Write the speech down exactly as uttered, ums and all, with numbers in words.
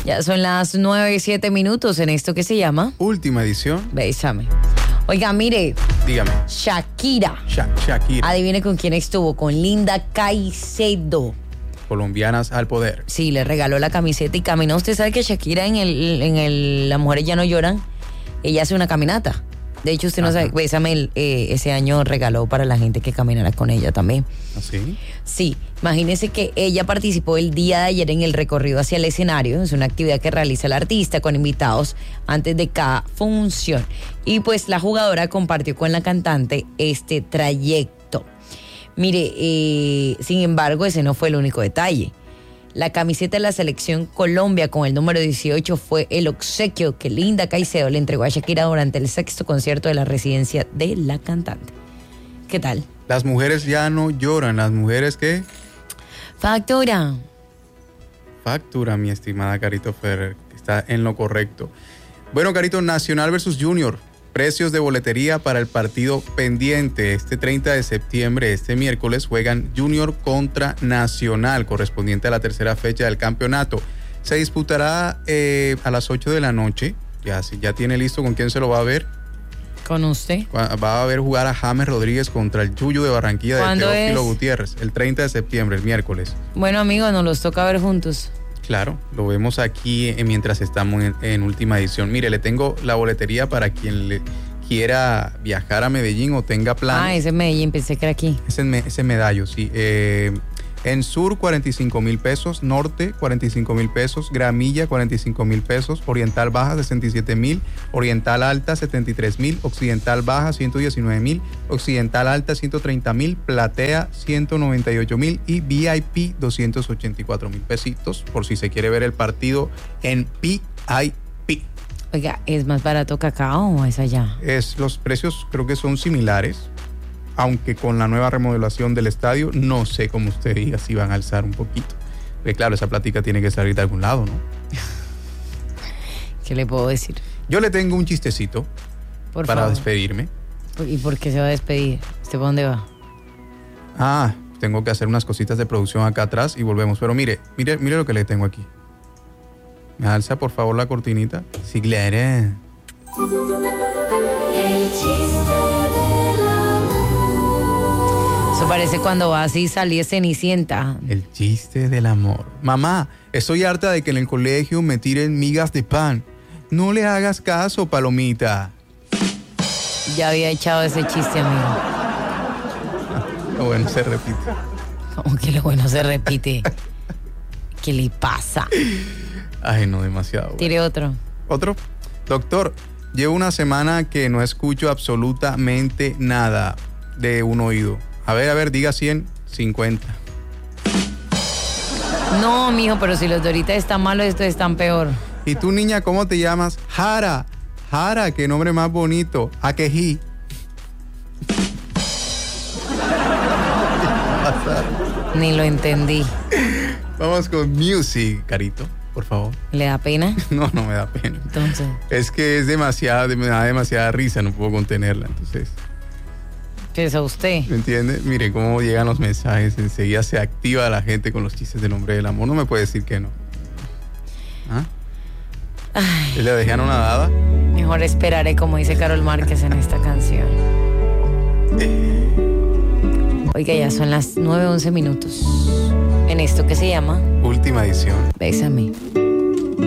Ya son las nueve y siete minutos en esto que se llama Última edición. Bésame. Oiga, mire. Dígame. Shakira. Sha- Shakira. Adivine con quién estuvo. Con Linda Caicedo. Colombianas al poder. Sí, le regaló la camiseta y caminó. Usted sabe que Shakira en el, en el Las Mujeres Ya No Lloran, ella hace una caminata. De hecho, usted no Ajá. sabe, Bésame el, eh, ese año regaló para la gente que caminara con ella también. ¿Así? Sí, imagínese que ella participó el día de ayer en el recorrido hacia el escenario. Es una actividad que realiza el artista con invitados antes de cada función. Y pues la jugadora compartió con la cantante este trayecto. Mire, eh, sin embargo, ese no fue el único detalle. La camiseta de la selección Colombia con el número dieciocho fue el obsequio que Linda Caicedo le entregó a Shakira durante el sexto concierto de la residencia de la cantante. ¿Qué tal? Las mujeres ya no lloran. Las mujeres que Factura. factura, mi estimada Carito Ferrer, que está en lo correcto. Bueno, Carito, Nacional versus Junior. Precios de boletería para el partido pendiente. Este treinta de septiembre, este miércoles, juegan Junior contra Nacional, correspondiente a la tercera fecha del campeonato. Se disputará eh, a las ocho de la noche. Ya, si ya tiene listo con quién se lo va a ver. ¿Con usted? Va a ver jugar a James Rodríguez contra el Yuyu de Barranquilla de ¿Cuándo Teófilo es? Gutiérrez. El treinta de septiembre, el miércoles. Bueno, amigos, nos los toca ver juntos. Claro, lo vemos aquí eh, mientras estamos en, en última edición. Mire, le tengo la boletería para quien le quiera viajar a Medellín o tenga planes. Ah, ese es Medellín, pensé que era aquí. Ese es me- ese medallo, sí. Eh, en sur, cuarenta y cinco mil pesos. Norte, cuarenta y cinco mil pesos. Gramilla, cuarenta y cinco mil pesos. Oriental Baja, sesenta y siete mil. Oriental Alta, setenta y tres mil. Occidental Baja, ciento diecinueve mil. Occidental Alta, ciento treinta mil. Platea, ciento noventa y ocho mil. Y V I P, doscientos ochenta y cuatro mil pesitos. Por si se quiere ver el partido en V I P. Oiga, ¿es más barato Cacao o es allá? Es, los precios creo que son similares, aunque con la nueva remodelación del estadio, no sé cómo usted diga si van a alzar un poquito. Porque claro, esa plática tiene que salir de algún lado, ¿no? ¿Qué le puedo decir? Yo le tengo un chistecito Por para favor. despedirme. ¿Y por qué se va a despedir? ¿Usted para dónde va? Ah, tengo que hacer unas cositas de producción acá atrás y volvemos. Pero mire, mire, mire lo que le tengo aquí. ¿Me alza por favor la cortinita? Sí, claro. Eso parece cuando va así salí de Cenicienta. El chiste del amor. Mamá, estoy harta de que en el colegio me tiren migas de pan. No le hagas caso, palomita. Ya había echado ese chiste, amigo. Lo bueno se repite. Como que lo bueno se repite. ¿Qué le pasa? Ay, no, demasiado. bueno. Tire otro. Otro. Doctor, llevo una semana que no escucho absolutamente nada de un oído. A ver, a ver, diga cien, cincuenta. No, mijo, pero si los de ahorita están malos, estos están peor. ¿Y tú, niña, cómo te llamas? Jara. Jara, qué nombre más bonito. Akeji. Ni lo entendí. Vamos con music, Carito, por favor. ¿Le da pena? No, no me da pena. Entonces, Es que es demasiada, me da demasiada risa, no puedo contenerla. Entonces, ¿qué es a usted? ¿me entiende? Mire cómo llegan los mensajes, enseguida se activa la gente con los chistes del hombre del amor. No me puede decir que no. ¿Ah? Ay, ¿Le dejé anonadada? mejor esperaré, como dice Carol Márquez en esta canción. Oiga, ya son las nueve once minutos. En esto que se llama Última edición. Bésame.